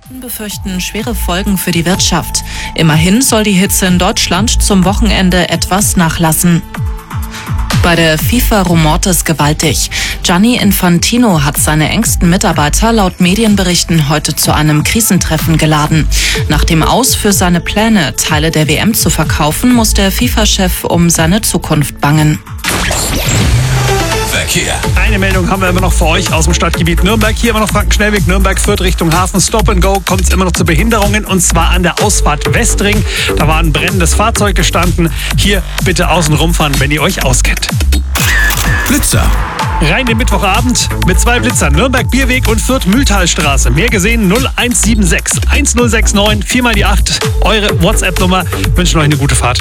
Befürchten schwere Folgen für die Wirtschaft. Immerhin soll die Hitze in Deutschland zum Wochenende etwas nachlassen. Bei der FIFA rumort es gewaltig. Gianni Infantino hat seine engsten Mitarbeiter laut Medienberichten heute zu einem Krisentreffen geladen. Nach dem Aus für seine Pläne, Teile der WM zu verkaufen, muss der FIFA-Chef um seine Zukunft bangen. Verkehr. Eine Meldung haben wir immer noch für euch aus dem Stadtgebiet Nürnberg. Hier immer noch Frankenschnellweg Nürnberg-Fürth Richtung Hafen. Stop and Go kommt es immer noch zu Behinderungen, und zwar an der Ausfahrt Westring. Da war ein brennendes Fahrzeug gestanden. Hier bitte außen rumfahren, wenn ihr euch auskennt. Blitzer. Rein den Mittwochabend mit 2 Blitzern. Nürnberg-Bierweg und Fürth-Mühltalstraße. Mehr gesehen 0176 1069 4 mal die 8. Eure WhatsApp-Nummer. Wünschen euch eine gute Fahrt.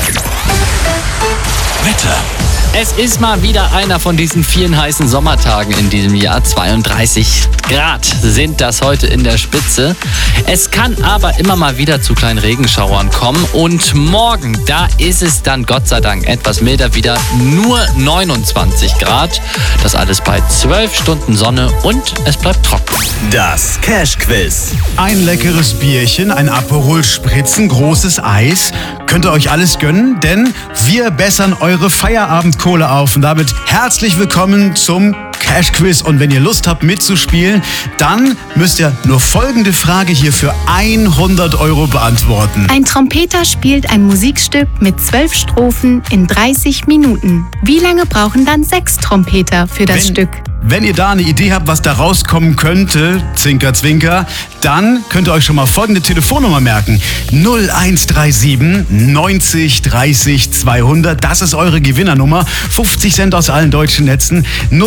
Wetter. Es ist mal wieder einer von diesen vielen heißen Sommertagen in diesem Jahr. 32 Grad sind das heute in der Spitze. Es kann aber immer mal wieder zu kleinen Regenschauern kommen. Und morgen, da ist es dann Gott sei Dank etwas milder wieder. Nur 29 Grad. Das alles bei 12 Stunden Sonne und es bleibt trocken. Das Cash-Quiz. Ein leckeres Bierchen, ein Aperol Spritzen, großes Eis. Könnt ihr euch alles gönnen, denn wir bessern eure Feierabendkohle auf. Und damit herzlich willkommen zum Cash Quiz. Und wenn ihr Lust habt mitzuspielen, dann müsst ihr nur folgende Frage hier für 100 € beantworten. Ein Trompeter spielt ein Musikstück mit 12 Strophen in 30 Minuten. Wie lange brauchen dann 6 Trompeter für das Stück? Wenn ihr da eine Idee habt, was da rauskommen könnte, Zwinker, Zwinker, dann könnt ihr euch schon mal folgende Telefonnummer merken. 0137 90 30 200. Das ist eure Gewinnernummer. 50 Cent aus allen deutschen Netzen.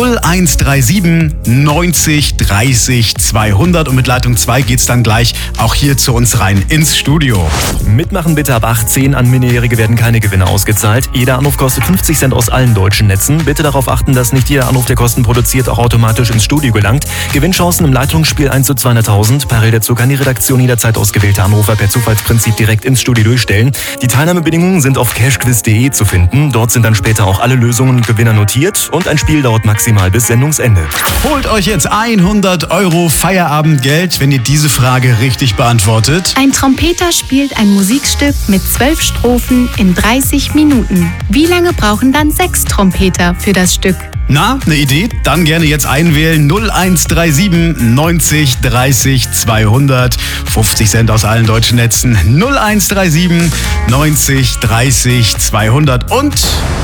0137 90 30 200. Und mit Leitung 2 geht's dann gleich auch hier zu uns rein ins Studio. Mitmachen bitte ab 18. An Minderjährige werden keine Gewinne ausgezahlt. Jeder Anruf kostet 50 Cent aus allen deutschen Netzen. Bitte darauf achten, dass nicht jeder Anruf, der Kosten produziert, auch automatisch ins Studio gelangt. Gewinnchancen im Leitungsspiel 1 zu 200.000. Parallel dazu kann die Redaktion jederzeit ausgewählte Anrufer per Zufallsprinzip direkt ins Studio durchstellen. Die Teilnahmebedingungen sind auf cashquiz.de zu finden. Dort sind dann später auch alle Lösungen und Gewinner notiert und ein Spiel dauert maximal bis Sendungsende. Holt euch jetzt 100 € Feierabendgeld, wenn ihr diese Frage richtig beantwortet. Ein Trompeter spielt ein Musikstück mit 12 Strophen in 30 Minuten. Wie lange brauchen dann 6 Trompeter für das Stück? Na, eine Idee? Dann gerne jetzt einwählen. 0137 90 30 200. 50 Cent aus allen deutschen Netzen. 0137 90 30 200. Und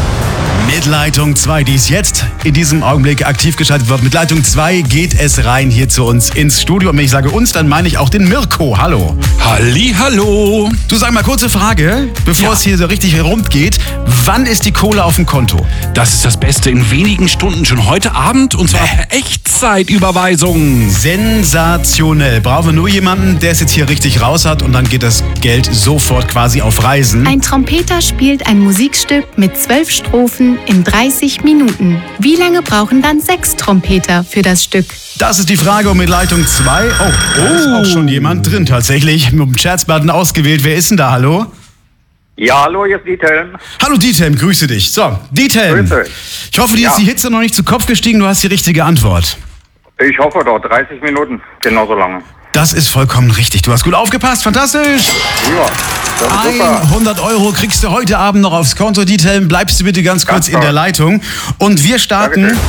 mit Leitung 2, die ist jetzt in diesem Augenblick aktiv geschaltet wird. Mit Leitung 2 geht es rein hier zu uns ins Studio. Und wenn ich sage uns, dann meine ich auch den Mirko. Hallo. Hallihallo. Du, sag mal, kurze Frage, bevor es hier so richtig rund geht. Wann ist die Kohle auf dem Konto? Das ist das Beste in wenigen Stunden, schon heute Abend, und zwar per Echtzeitüberweisung. Sensationell. Brauchen wir nur jemanden, der es jetzt hier richtig raus hat, und dann geht das Geld sofort quasi auf Reisen. Ein Trompeter spielt ein Musikstück mit 12 Strophen in 30 Minuten. Wie lange brauchen dann 6 Trompeter für das Stück? Das ist die Frage, und mit Leitung 2. Da ist auch schon jemand drin tatsächlich. Mit dem Scherzbutton ausgewählt. Wer ist denn da? Hallo? Ja, hallo, hier ist Diethelm. Hallo Diethelm, grüße dich. So, Diethelm. Grüße. Ich hoffe, dir ist die Hitze noch nicht zu Kopf gestiegen. Du hast die richtige Antwort. Ich hoffe doch, 30 Minuten, genauso lange. Das ist vollkommen richtig. Du hast gut aufgepasst. Fantastisch. Ja, das ist super. 100 € kriegst du heute Abend noch aufs Konto, Diethelm. Bleibst du bitte ganz kurz in der Leitung. Und wir starten Dankeschön.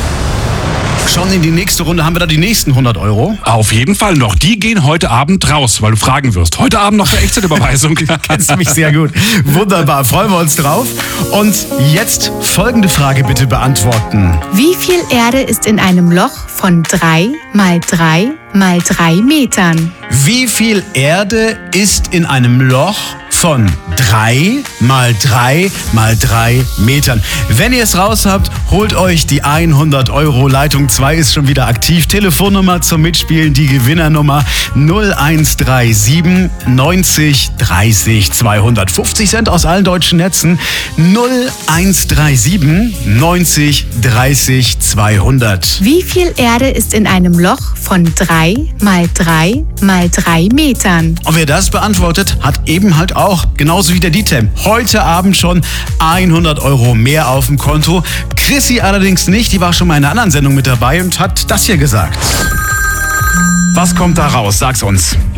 schon in die nächste Runde. Haben wir da die nächsten 100 €? Auf jeden Fall noch. Die gehen heute Abend raus, weil du fragen wirst. Heute Abend noch per Echtzeitüberweisung. Kennst du mich sehr gut. Wunderbar, freuen wir uns drauf. Und jetzt folgende Frage bitte beantworten. Wie viel Erde ist in einem Loch von 3 mal 3 mal 3 Metern? Wie viel Erde ist in einem Loch von 3 mal 3 mal 3 Metern? Wenn ihr es raus habt, holt euch die 100 €. Leitung 2 ist schon wieder aktiv. Telefonnummer zum Mitspielen, die Gewinnernummer 0137 90 30 200. 50 Cent aus allen deutschen Netzen. 0137 90 30 200. Wie viel Erde ist in einem Loch von 3 mal 3 mal 3 Metern? Und wer das beantwortet, hat eben halt auch, genauso wie der Diethelm, heute Abend schon 100 € mehr auf dem Konto. Chrissy allerdings nicht, die war schon mal in einer anderen Sendung mit dabei und hat das hier gesagt. Was kommt da raus? Sag's uns.